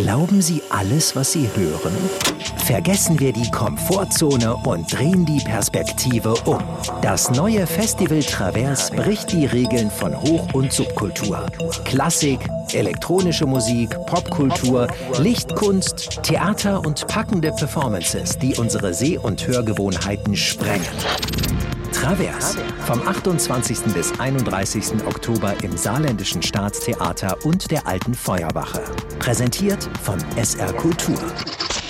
Glauben Sie alles, was Sie hören? Vergessen wir die Komfortzone und drehen die Perspektive um. Das neue Festival Travers bricht die Regeln von Hoch- und Subkultur. Klassik, elektronische Musik, Popkultur, Lichtkunst, Theater und packende Performances, die unsere Seh- und Hörgewohnheiten sprengen. Travers, vom 28. bis 31. Oktober im Saarländischen Staatstheater und der Alten Feuerwache. Präsentiert von SR Kultur.